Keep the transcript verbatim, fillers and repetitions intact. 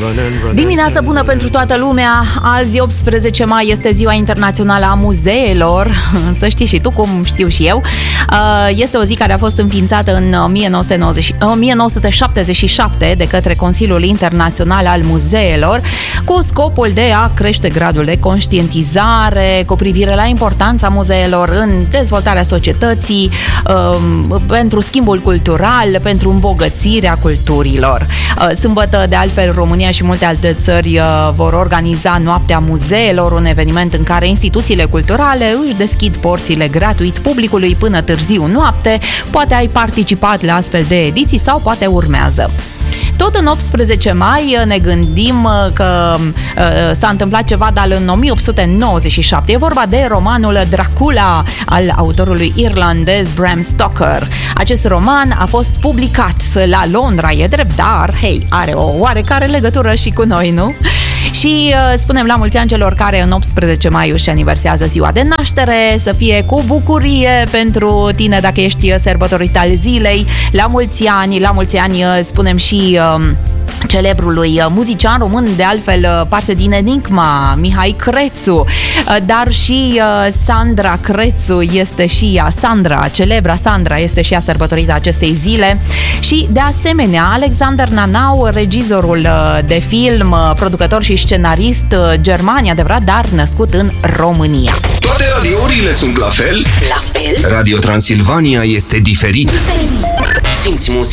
Dimineața bună pentru toată lumea. Azi, optsprezece mai, este ziua internațională a muzeelor. Să știi și tu, cum știu și eu. Este o zi care a fost înființată în o mie nouă sute șaptezeci și șapte de către Consiliul Internațional al Muzeelor, cu scopul de a crește gradul de conștientizare cu privire la importanța muzeelor în dezvoltarea societății, pentru schimbul cultural, pentru îmbogățirea culturilor. Sâmbătă, de altfel, România și multe alte țări vor organiza Noaptea Muzeelor, un eveniment în care instituțiile culturale își deschid porțile gratuit publicului până târziu noapte. Poate ai participat la astfel de ediții sau poate urmează. Tot în optsprezece mai ne gândim că uh, s-a întâmplat ceva, dar în o mie opt sute nouăzeci și șapte. E vorba de romanul Dracula al autorului irlandez Bram Stoker. Acest roman a fost publicat la Londra, e drept, dar, hei, are o oarecare legătură și cu noi, nu? Și uh, spunem la mulți ani celor care în optsprezece mai își aniversează ziua de naștere, să fie cu bucurie pentru tine dacă ești sărbătorit al zilei. La mulți ani, la mulți ani spunem și uh, celebrului muzician român, de altfel parte din Enigma, Mihai Crețu, dar și Sandra Crețu este și ea, Sandra, celebra Sandra, este și ea sărbătorită acestei zile. Și de asemenea Alexander Nanau, regizorul de film, producător și scenarist german, adevărat, dar născut în România. Toate radiourile sunt la fel? La fel? Radio Transilvania este diferit. Diferit. Simți muzica